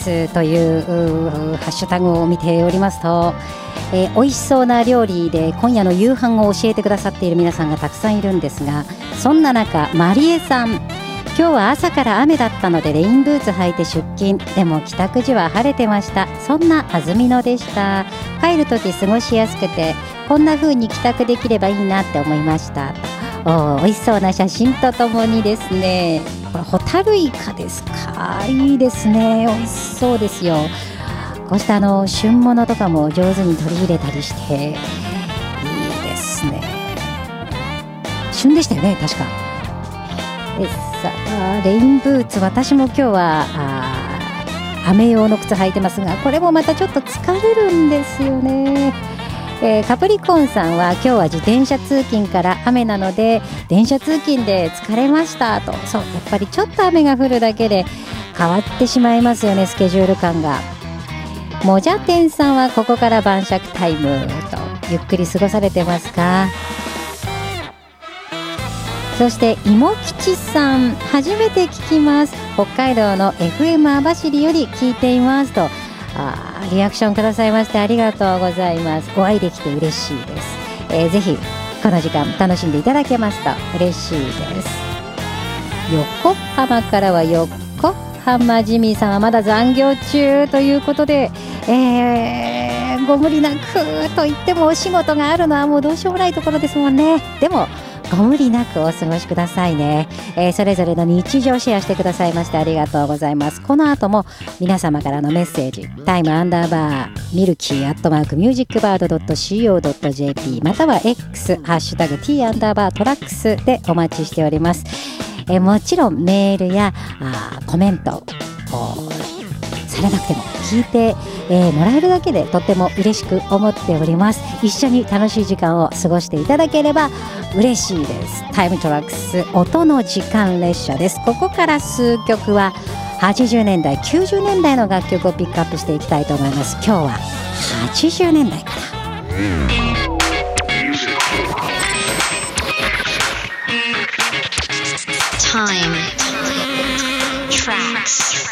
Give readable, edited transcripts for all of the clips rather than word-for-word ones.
というハッシュタグを見ておりますと、美味しそうな料理で今夜の夕飯を教えてくださっている皆さんがたくさんいるんですが、そんな中マリエさん、今日は朝から雨だったのでレインブーツ履いて出勤、でも帰宅時は晴れてました。そんな安曇野でした。帰る時過ごしやすくて、こんな風に帰宅できればいいなって思いました。美味しそうな写真とともにですね、これホタルイカですか。いいですね、美味しそうですよ。こうした旬物とかも上手に取り入れたりしていいですね。旬でしたよね、確か。さあレインブーツ、私も今日は雨用の靴履いてますが、これもまたちょっと疲れるんですよね。カプリコーンさんは今日は自転車通勤から雨なので電車通勤で疲れましたと。そう、やっぱりちょっと雨が降るだけで変わってしまいますよね、スケジュール感が。もじゃてんさんはここから晩酌タイムとゆっくり過ごされてますか。そしていもきちさん、初めて聞きます。北海道の FM 網走より聞いていますとリアクションくださいましてありがとうございます。お会いできて嬉しいです。ぜひこの時間楽しんでいただけますと嬉しいです。横浜からは横浜ジミーさんはまだ残業中ということで、ご無理なくと言ってもお仕事があるのはもうどうしようもないところですもんね。でもご無理なくお過ごしくださいね。それぞれの日常シェアしてくださいましてありがとうございます。この後も皆様からのメッセージ、タイム_ミルキー@musicbird.co.jp または X ハッシュタグ T_トラックスでお待ちしております。もちろんメールやコメントされなくても聞いて、もらえるだけでとっても嬉しく思っております。一緒に楽しい時間を過ごしていただければ嬉しいです。タイムトラックス音の時間列車です。ここから数曲は80年代90年代の楽曲をピックアップしていきたいと思います。今日は80年代からタイムトラックス。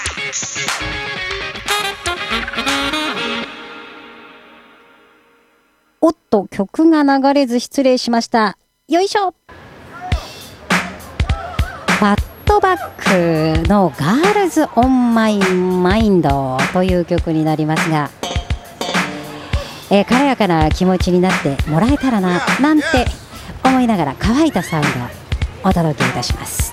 おっと、曲が流れず失礼しました。よいしょ。ファットバックのガールズオンマイマインドという曲になりますが、軽やかな気持ちになってもらえたらななんて思いながら乾いたサウンドをお届けいたします。